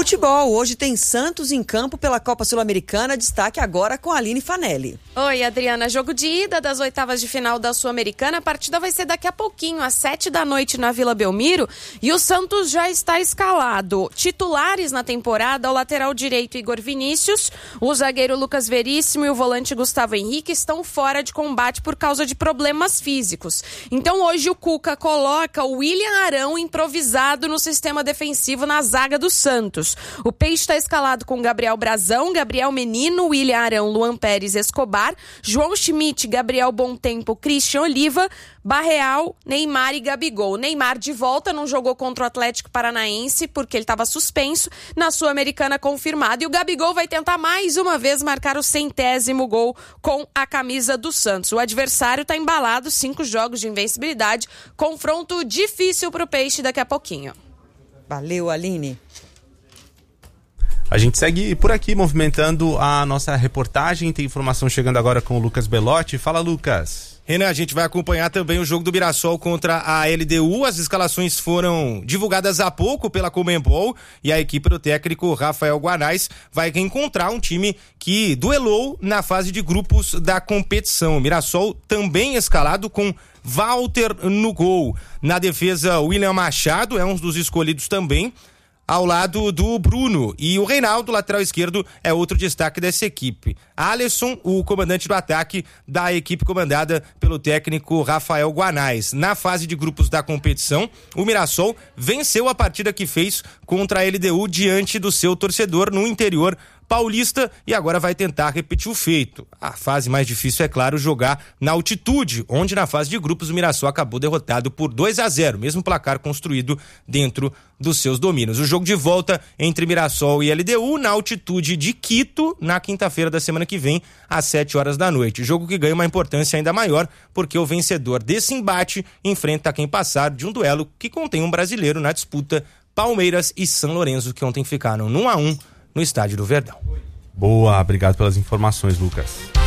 Futebol, hoje tem Santos em campo pela Copa Sul-Americana, destaque agora com a Aline Fanelli. Oi, Adriana, jogo de ida das oitavas de final da Sul-Americana, a partida vai ser daqui a pouquinho, às 7h na Vila Belmiro, e o Santos já está escalado. Titulares na temporada, o lateral direito Igor Vinícius, o zagueiro Lucas Veríssimo e o volante Gustavo Henrique estão fora de combate por causa de problemas físicos. Então hoje o Cuca coloca o William Arão improvisado no sistema defensivo na zaga do Santos. O Peixe está escalado com Gabriel Brazão, Gabriel Menino, William Arão, Luan Pérez Escobar, João Schmidt, Gabriel Bontempo, Christian Oliva, Barreal, Neymar e Gabigol. Neymar de volta, não jogou contra o Atlético Paranaense porque ele estava suspenso, na Sul-Americana confirmado. E o Gabigol vai tentar mais uma vez marcar o 100º gol com a camisa do Santos. O adversário está embalado, 5 jogos de invencibilidade, confronto difícil para o Peixe daqui a pouquinho. Valeu, Aline. A gente segue por aqui movimentando a nossa reportagem, tem informação chegando agora com o Lucas Belotti. Fala, Lucas. Renan, a gente vai acompanhar também o jogo do Mirassol contra a LDU. As escalações foram divulgadas há pouco pela Conmebol e a equipe do técnico Rafael Guanais vai reencontrar um time que duelou na fase de grupos da competição. O Mirassol também escalado com Walter no gol. Na defesa, William Machado é um dos escolhidos também, ao lado do Bruno, e o Reinaldo, lateral esquerdo, é outro destaque dessa equipe. Alisson, o comandante do ataque da equipe comandada pelo técnico Rafael Guanais. Na fase de grupos da competição, o Mirassol venceu a partida que fez contra a LDU diante do seu torcedor no interior paulista e agora vai tentar repetir o feito. A fase mais difícil, é claro, jogar na altitude, onde na fase de grupos o Mirassol acabou derrotado por 2-0, mesmo placar construído dentro dos seus domínios. O jogo de volta entre Mirassol e LDU na altitude de Quito, na quinta-feira da semana que vem, às 7h. Jogo que ganha uma importância ainda maior, porque o vencedor desse embate enfrenta quem passar de um duelo que contém um brasileiro na disputa, Palmeiras e São Lourenço, que ontem ficaram no 1-1 no estádio do Verdão. Boa, obrigado pelas informações, Lucas.